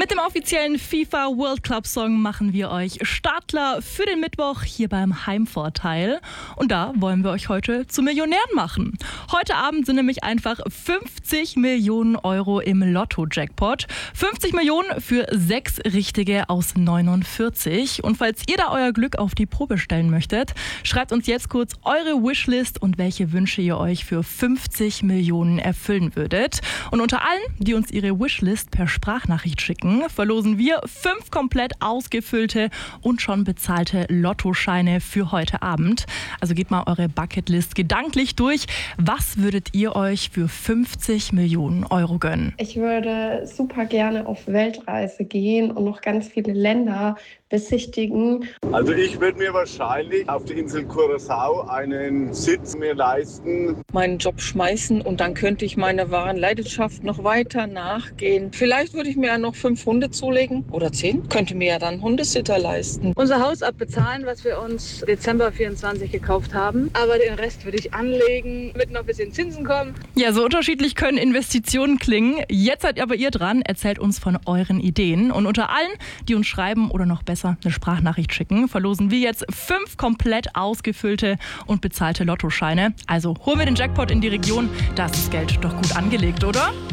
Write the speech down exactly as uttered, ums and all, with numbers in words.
Mit dem offiziellen FIFA World Club Song machen wir euch Startler für den Mittwoch hier beim Heimvorteil. Und da wollen wir euch heute zu Millionären machen. Heute Abend sind nämlich einfach fünfzig Millionen Euro im Lotto-Jackpot. fünfzig Millionen für sechs Richtige aus neunundvierzig. Und falls ihr da euer Glück auf die Probe stellen möchtet, schreibt uns jetzt kurz eure Wishlist und welche Wünsche ihr euch für fünfzig Millionen erfüllen würdet. Und unter allen, die uns ihre Wishlist per Sprachnachricht schicken, verlosen wir fünf komplett ausgefüllte und schon bezahlte Lottoscheine für heute Abend. Also geht mal eure Bucketlist gedanklich durch. Was würdet ihr euch für fünfzig Millionen Euro gönnen? Ich würde super gerne auf Weltreise gehen und noch ganz viele Länder besichtigen. Also ich würde mir wahrscheinlich auf der Insel Curaçao einen Sitz mir leisten. Meinen Job schmeißen und dann könnte ich meiner wahren Leidenschaft noch weiter nachgehen. Vielleicht würde ich mir ja noch fünf Hunde zulegen oder zehn. Könnte mir ja dann einen Hundesitter leisten. Unser Haus abbezahlen, was wir uns Dezember vierundzwanzig gekauft haben. Aber den Rest würde ich anlegen, mit noch ein bisschen Zinsen kommen. Ja, so unterschiedlich können Investitionen klingen. Jetzt seid aber ihr dran. Erzählt uns von euren Ideen. Und unter allen, die uns schreiben oder noch besser eine Sprachnachricht schicken, verlosen wir jetzt fünf komplett ausgefüllte und bezahlte Lottoscheine. Also holen wir den Jackpot in die Region. Da ist das Geld doch gut angelegt, oder?